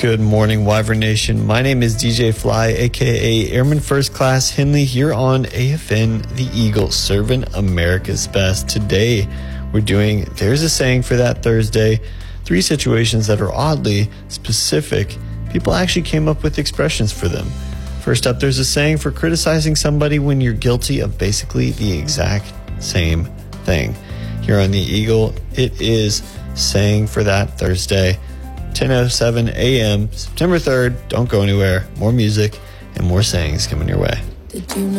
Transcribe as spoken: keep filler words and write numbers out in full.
Good morning, Wyvern Nation. My name is D J Fly, aka Airman First Class Henley, here on A F N The Eagle, serving America's best. Today, we're doing There's a Saying for That Thursday. Three situations that are oddly specific. People actually came up with expressions for them. First up, there's a saying for criticizing somebody when you're guilty of basically the exact same thing. Here on The Eagle, it is Saying for That Thursday. ten oh seven a.m. September third. Don't go anywhere. More music and more sayings coming your way. Did you know